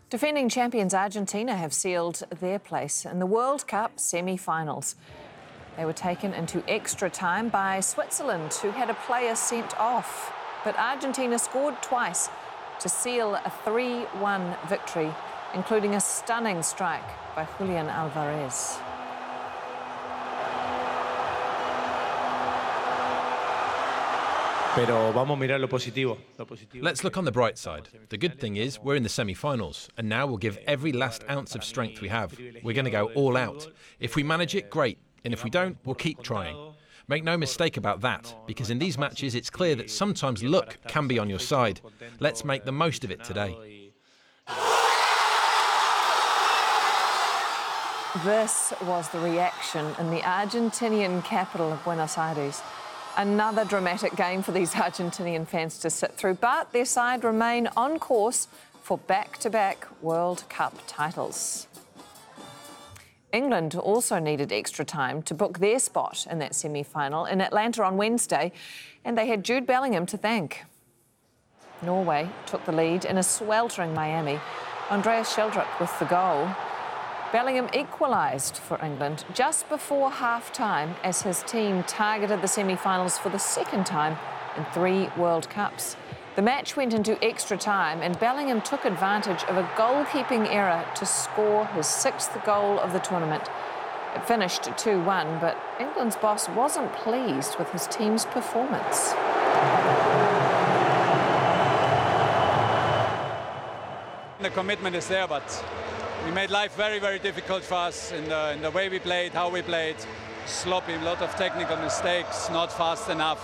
Defending champions Argentina have sealed their place in the World Cup semi-finals. They were taken into extra time by Switzerland, who had a player sent off. But Argentina scored twice to seal a 3-1 victory, including a stunning strike by Julian Alvarez. Let's look on the bright side. The good thing is we're in the semi-finals, and now we'll give every last ounce of strength we have. We're going to go all out. If we manage it, great. And if we don't, we'll keep trying. Make no mistake about that, because in these matches it's clear that sometimes luck can be on your side. Let's make the most of it today. This was the reaction in the Argentinian capital of Buenos Aires. Another dramatic game for these Argentinian fans to sit through, but their side remain on course for back-to-back World Cup titles. England also needed extra time to book their spot in that semi-final in Atlanta on Wednesday, and they had Jude Bellingham to thank. Norway took the lead in a sweltering Miami. Andreas Schjelderup with the goal. Bellingham equalised for England just before half-time as his team targeted the semi-finals for the second time in 3 World Cups. The match went into extra time and Bellingham took advantage of a goalkeeping error to score his 6th goal of the tournament. It finished 2-1, but England's boss wasn't pleased with his team's performance. The commitment is there, but we made life very, very difficult for us in the way we played, how we played. Sloppy, a lot of technical mistakes, not fast enough,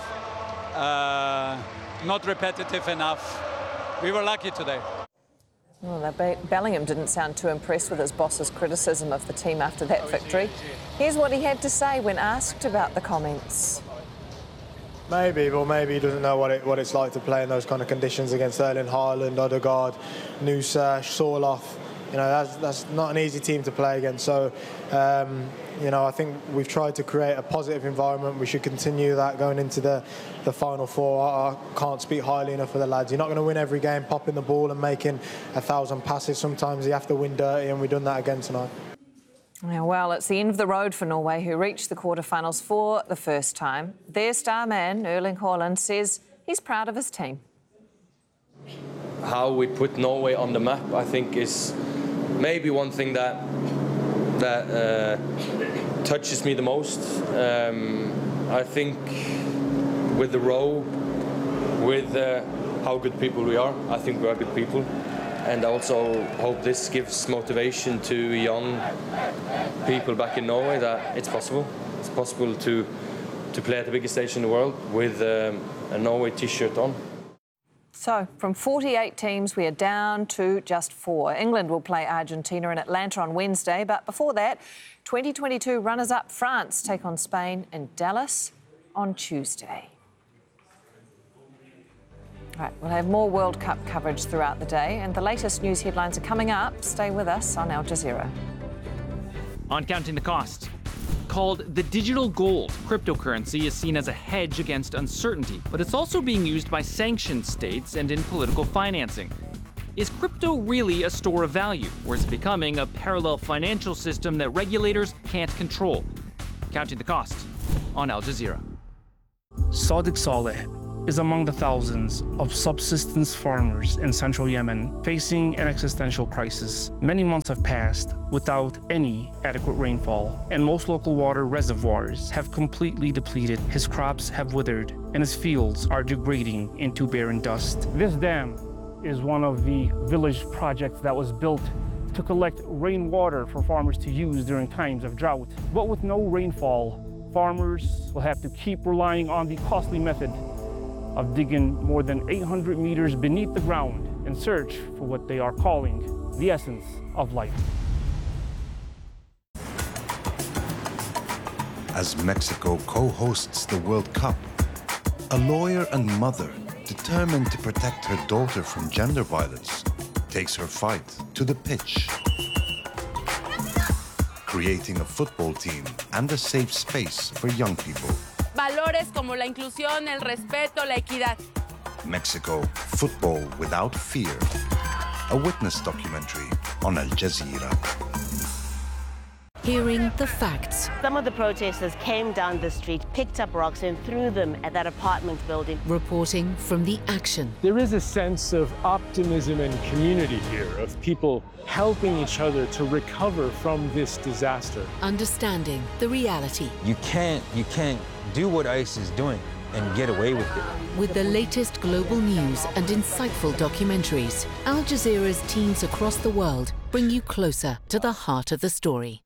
not repetitive enough. We were lucky today. Well, Bellingham didn't sound too impressed with his boss's criticism of the team after that victory. Here's what he had to say when asked about the comments. Maybe, but maybe he doesn't know what it's like to play in those kind of conditions against Erling Haaland, Odegaard, Nusa, Sorloth. You know, that's not an easy team to play against. So, you know, I think we've tried to create a positive environment. We should continue that going into the Final Four. I can't speak highly enough for the lads. You're not going to win every game popping the ball and making 1,000 passes. Sometimes you have to win dirty, and we've done that again tonight. Yeah, well, it's the end of the road for Norway, who reached the quarterfinals for the first time. Their star man, Erling Haaland, says he's proud of his team. How we put Norway on the map, I think, is maybe one thing that touches me the most. I think with the row, with how good people we are, I think we are good people. And I also hope this gives motivation to young people back in Norway that it's possible. It's possible to play at the biggest stage in the world with a Norway t-shirt on. So, from 48 teams, we are down to just 4. England will play Argentina in Atlanta on Wednesday, but before that, 2022 runners-up France take on Spain in Dallas on Tuesday. Right, we'll have more World Cup coverage throughout the day, and the latest news headlines are coming up. Stay with us on Al Jazeera. On Counting the Cost. Called the digital gold, cryptocurrency is seen as a hedge against uncertainty, but it's also being used by sanctioned states and in political financing. Is crypto really a store of value, or is it becoming a parallel financial system that regulators can't control? Counting the Cost on Al Jazeera. Sadiq Saleh is among the thousands of subsistence farmers in central Yemen facing an existential crisis. Many months have passed without any adequate rainfall, and most local water reservoirs have completely depleted. His crops have withered, and his fields are degrading into barren dust. This dam is one of the village projects that was built to collect rainwater for farmers to use during times of drought. But with no rainfall, farmers will have to keep relying on the costly method of digging more than 800 meters beneath the ground in search for what they are calling the essence of life. As Mexico co-hosts the World Cup, a lawyer and mother determined to protect her daughter from gender violence takes her fight to the pitch, creating a football team and a safe space for young people. Valores como la inclusión, el respeto, la equidad. Mexico, football without fear. a witness documentary on Al Jazeera. Hearing the facts. Some of the protesters came down the street, picked up rocks and threw them at that apartment building. Reporting from the action. There is a sense of optimism and community here, of people helping each other to recover from this disaster. Understanding the reality. You can't do what ICE is doing and get away with it. With the latest global news and insightful documentaries, Al Jazeera's teams across the world bring you closer to the heart of the story.